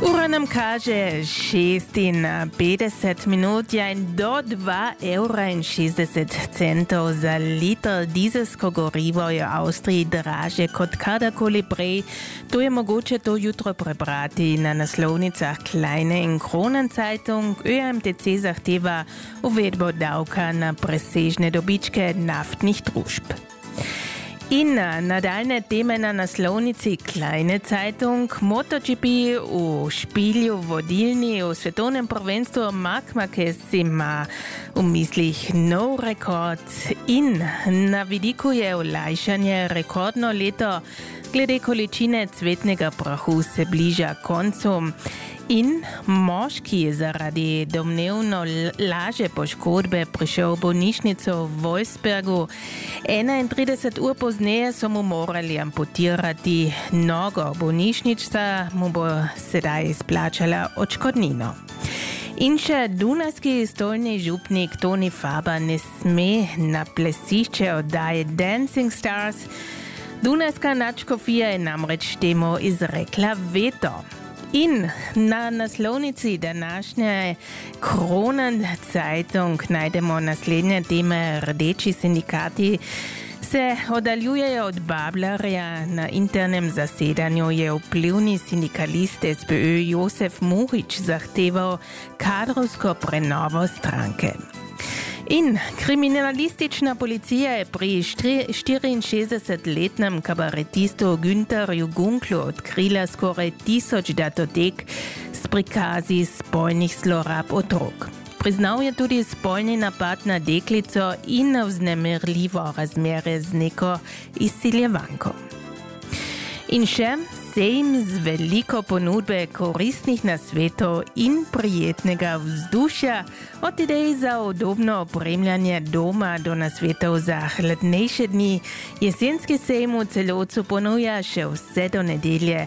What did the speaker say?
Ura nam kaže 56 minut do 2,60 € za liter dizelsko gorivo je v Avstriji draže kot kadarkoli prej. To je mogoče to jutro prebrati na naslovnicah Kleine in Kronenzeitung. ÖMTC zahteva uvedbo davka na presežne dobičke naftnih družb. In nadaljne teme na naslovnici Kleine Zeitung. MotoGP v špilju vodilni v svetovnem prvenstvu Marc Marquez ima v mislih nov rekord in na vidiku je olajšanje. Rekordno leto glede količine cvetnega prahu se bliža koncu. In moški zaradi domnevno lažje poškodbe prišel v bolnišnico v Wolfsbergu. 31 ur pozneje so mu morali amputirati nogo. Bolnišnica mu bo sedaj izplačala odškodnino. In še dunajski stolni župnik Toni Faber ne sme na plesišče oddaje Dancing Stars. Dunajska nadškofija je namreč temu izrekla veto. In na naslovnici današnje Kronenzeitung najdemo naslednje teme. Rdeči sindikati se oddaljujejo od Bablerja. Na internem zasedanju je vplivni sindikalist SPÖ Josef Muhič zahteval kadrovsko prenovo stranke. In kriminalistična policija je pri 64-letnem kabaretistu Günterju Gunklu odkrila skoraj 1000 datotek s prikazi spolnih zlorab otrok. Priznal je tudi spolni napad na deklico in vznemirljivo razmerje z neko izsiljevanko. In še sejm z veliko ponudbe koristnih nasvetov in prijetnega vzdušja, od idej za udobno opremljanje doma do nasvetov za hladnejše dni. Jesenski sejm v Celovcu ponuja še vse do nedelje